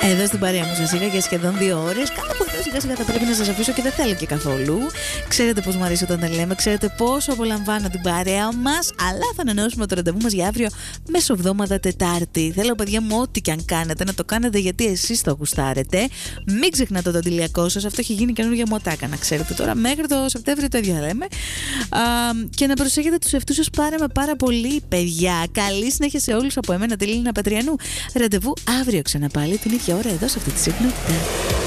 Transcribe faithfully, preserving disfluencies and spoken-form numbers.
Εδώ στην παρέα μου σας είχα για σχεδόν δύο ώρες. Κάπου εδώ σιγά σιγά θα πρέπει να σας αφήσω και δεν θέλω και καθόλου. Ξέρετε πώς μου αρέσει όταν τα λέμε, ξέρετε πόσο απολαμβάνω την παρέα μας. Αλλά θα ανανεώσουμε το ραντεβού μας για αύριο μεσοβδόμαδα Τετάρτη. Θέλω, παιδιά μου, ό,τι και αν κάνετε να το κάνετε γιατί εσείς το γουστάρετε. Μην ξεχνάτε το αντιλιακό σας. Αυτό έχει γίνει καινούργια μου ατάκα, να ξέρετε τώρα. Μέχρι το Σεπτέμβριο το ίδιο λέμε. Α, και να προσέχετε τους εαυτούς σας πάρα με πάρα πολύ, παιδιά. Καλή συνέχεια σε όλους από εμένα, τη Λίνα Πατριανού. Ραντεβού αύριο ξανά πάλι την ίδια ώρα εδώ σε αυτή τη συχνότητα.